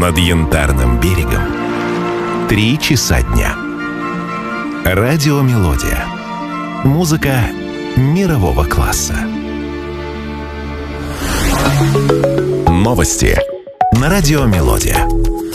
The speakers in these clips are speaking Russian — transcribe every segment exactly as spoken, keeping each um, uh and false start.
Над Янтарным берегом три часа дня. Радиомелодия. Музыка мирового класса. Новости на Радиомелодия.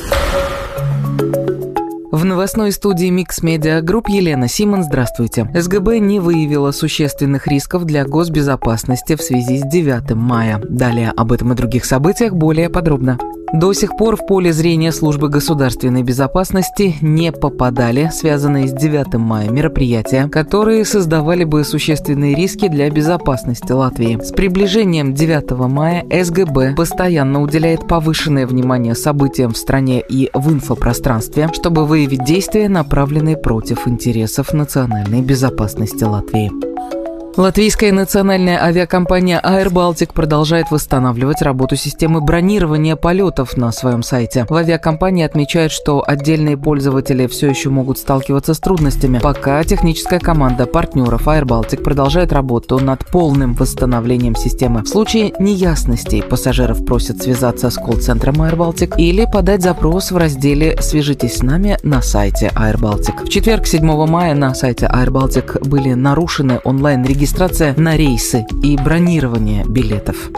В новостной студии Mix Media Group Елена Симон, здравствуйте. СГБ не выявила существенных рисков для госбезопасности в связи с девятым мая. Далее об этом и других событиях более подробно. До сих пор в поле зрения службы государственной безопасности не попадали связанные с девятым мая мероприятия, которые создавали бы существенные риски для безопасности Латвии. С приближением девятого мая СГБ постоянно уделяет повышенное внимание событиям в стране и в инфопространстве, чтобы выявить действия, направленные против интересов национальной безопасности Латвии. Латвийская национальная авиакомпания Air Baltic продолжает восстанавливать работу системы бронирования полетов на своем сайте. В авиакомпании отмечают, что отдельные пользователи все еще могут сталкиваться с трудностями, пока техническая команда партнеров Air Baltic продолжает работу над полным восстановлением системы. В случае неясностей пассажиров просят связаться с колл-центром Air Baltic или подать запрос в разделе «Свяжитесь с нами» на сайте Air Baltic. В четверг, седьмого мая, на сайте Air Baltic были нарушены онлайн-регистрации Регистрация на рейсы и бронирование билетов.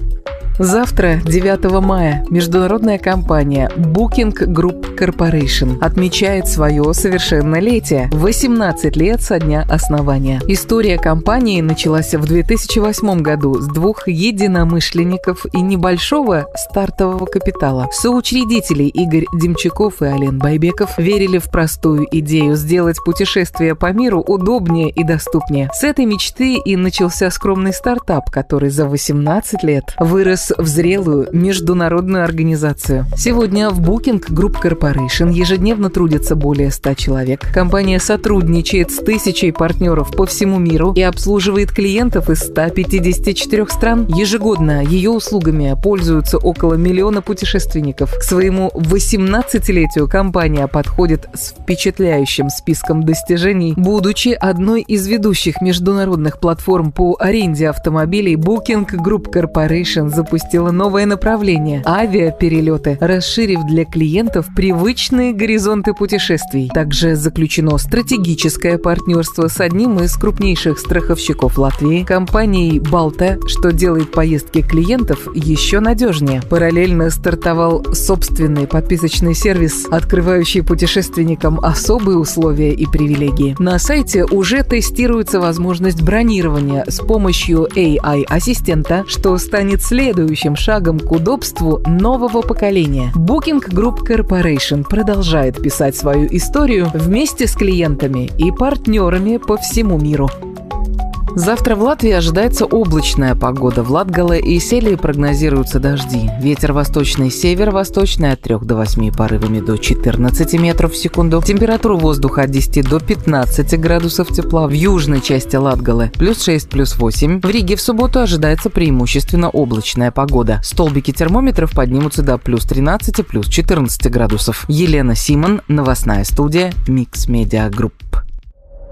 Завтра, девятого мая, международная компания Booking Group Corporation отмечает свое совершеннолетие – восемнадцать лет со дня основания. История компании началась в две тысячи восьмом году с двух единомышленников и небольшого стартового капитала. Соучредители Игорь Демчаков и Ален Байбеков верили в простую идею сделать путешествие по миру удобнее и доступнее. С этой мечты и начался скромный стартап, который за восемнадцать лет вырос в зрелую международную организацию. Сегодня в Booking Group Corporation ежедневно трудится более ста человек. Компания сотрудничает с тысячей партнеров по всему миру и обслуживает клиентов из ста пятидесяти четырёх стран. Ежегодно ее услугами пользуются около миллиона путешественников. К своему восемнадцатилетию компания подходит с впечатляющим списком достижений. Будучи одной из ведущих международных платформ по аренде автомобилей, Booking Group Corporation запустила запустила новое направление – авиаперелеты, расширив для клиентов привычные горизонты путешествий. Также заключено стратегическое партнерство с одним из крупнейших страховщиков Латвии – компанией «Балта», что делает поездки клиентов еще надежнее. Параллельно стартовал собственный подписочный сервис, открывающий путешественникам особые условия и привилегии. На сайте уже тестируется возможность бронирования с помощью эй ай-ассистента, что станет следующим шагом к удобству нового поколения. Booking Group Corporation продолжает писать свою историю вместе с клиентами и партнерами по всему миру. Завтра в Латвии ожидается облачная погода. В Латгале и Селии прогнозируются дожди. Ветер восточный, северо-восточный от трёх до восьми порывами до четырнадцати метров в секунду. Температура воздуха от десяти до пятнадцати градусов тепла. В южной части Латгале плюс шесть, плюс восемь. В Риге в субботу ожидается преимущественно облачная погода. Столбики термометров поднимутся до плюс тринадцати, плюс четырнадцати градусов. Елена Симон, новостная студия Mix Media Group.